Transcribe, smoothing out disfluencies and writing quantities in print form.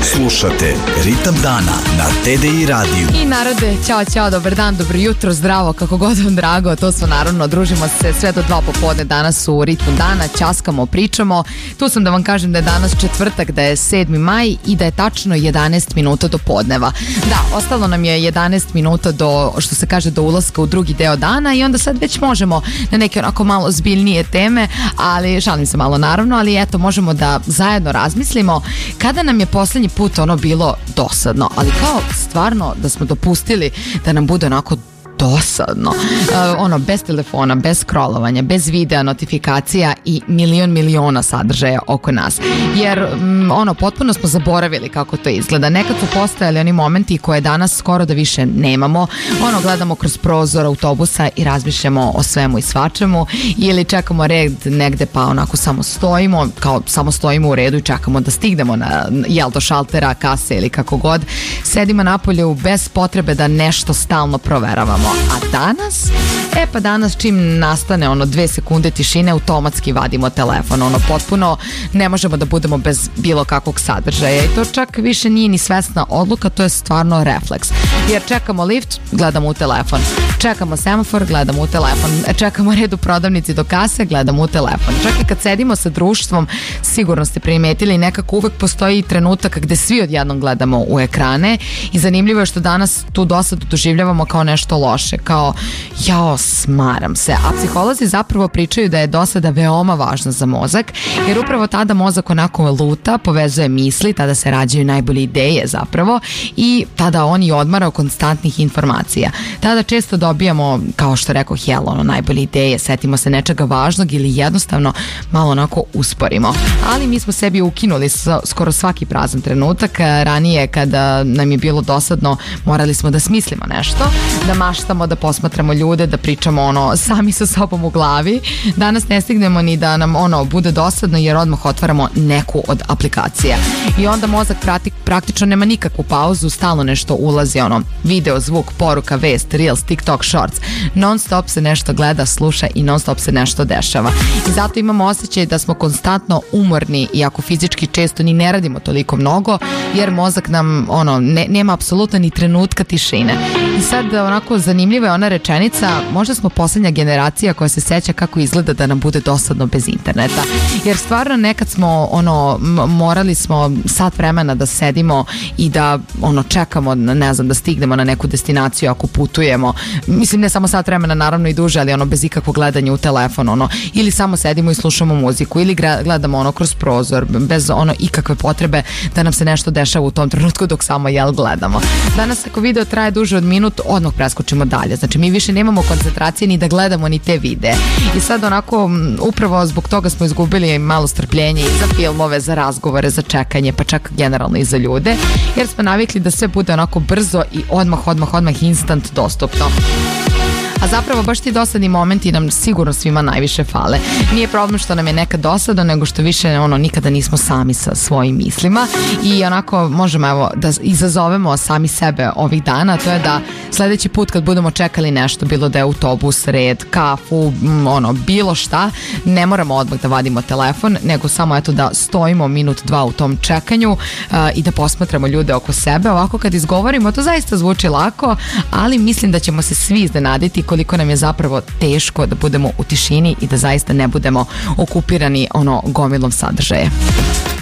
Slušate Ritam dana na TDI radiju. I narode, ćao, dobar dan, dobro jutro, zdravo, kako god vam drago. To su naravno, družimo se sve do 2 popodne danas u Ritmu dana, ćaskamo, pričamo. Tu sam da vam kažem da je danas četvrtak, da je 7. maj i da je tačno 11 minuta do podneva. Da, ostalo nam je 11 minuta do, što se kaže, do ulaska u drugi deo dana i onda sad već možemo na neke onako malo zbiljnije teme, ali šalim se malo naravno, ali eto, možemo da zajedno razmislimo kada nam je poslednji put ono bilo dosadno, ali kao stvarno da smo dopustili da nam bude onako dosadno, bez telefona, bez scrollovanja, bez videa, notifikacija i miliona sadržaja oko nas, jer potpuno smo zaboravili kako to izgleda. Nekad su postojali oni momenti koje danas skoro da više nemamo, gledamo kroz prozor autobusa i razmišljamo o svemu i svačemu, ili čekamo red negde pa onako samo stojimo u redu i čekamo da stignemo do šaltera, kase ili kako god, sedimo napolju bez potrebe da nešto stalno proveravamo. A danas čim nastane 2 sekunde tišine, automatski vadimo telefon, potpuno ne možemo da budemo bez bilo kakvog sadržaja i to čak više nije ni svesna odluka, to je stvarno refleks, jer čekamo lift, gledamo u telefon, čekamo semafor, gledamo u telefon, čekamo red u prodavnici do kase, gledamo u telefon. Čak i kad sedimo sa društvom, sigurno ste primetili, nekako uvek postoji trenutak gde svi odjednom gledamo u ekrane i zanimljivo je što danas tu dosadu doživljavamo kao nešto loše, kao smaram se, a psiholozi zapravo pričaju da je dosada veoma važna za mozak, jer upravo tada mozak onako luta, povezuje misli, tada se rađaju najbolje ideje zapravo i tada on i odmara od konstantnih informacija. Tada često dobijamo, kao što rekao najbolje ideje, setimo se nečega važnog ili jednostavno malo onako usporimo. Ali mi smo sebi ukinuli skoro svaki prazan trenutak. Ranije kada nam je bilo dosadno, morali smo da smislimo nešto, da maštamo, da posmatramo ljude, da pričamo sami sa sobom u glavi. Danas ne stignemo ni da nam bude dosadno, jer odmah otvaramo neku od aplikacija. I onda mozak praktično nema nikakvu pauzu, stalno nešto ulazi, video, zvuk, poruka, vest, reels, TikTok, shorts. Non stop se nešto gleda, sluša i non stop se nešto dešava. I zato imamo osjećaj da smo konstantno umorni, iako fizički često ni ne radimo toliko mnogo, jer mozak nam nema apsolutno ni trenutka tišine. I sad zanimljiva je ona rečenica, možda smo poslednja generacija koja se seća kako izgleda da nam bude dosadno bez interneta, jer stvarno nekad smo morali smo sat vremena da sedimo i da čekamo, ne znam, da stignemo na neku destinaciju ako putujemo, mislim ne samo sat vremena, naravno i duže, ali bez ikakvog gledanja u telefon, ili samo sedimo i slušamo muziku, ili gledamo kroz prozor, bez ikakve potrebe da nam se nešto dešava u tom trenutku dok samo gledamo. Danas ako video traje duže od minut, odmah preskočimo dalje, znači mi više nemamo koncentracije ni da gledamo ni te videe. I sad upravo zbog toga smo izgubili malo strpljenje i za filmove, za razgovore, za čekanje, pa čak generalno i za ljude, jer smo navikli da sve bude brzo i odmah instant dostupno. A zapravo baš ti dosadni momenti nam sigurno svima najviše fale. Nije problem što nam je nekad dosadno, nego što više nikada nismo sami sa svojim mislima i možemo da izazovemo sami sebe ovih dana, to je da sledeći put kad budemo čekali nešto, bilo da je autobus, red, kafu, bilo šta, ne moramo odmah da vadimo telefon, nego samo da stojimo minut, 2 u tom čekanju i da posmatramo ljude oko sebe. Ovako kad izgovorimo, to zaista zvuči lako, ali mislim da ćemo se svi iznenaditi koliko nam je zapravo teško da budemo u tišini i da zaista ne budemo okupirani gomilom sadržaja.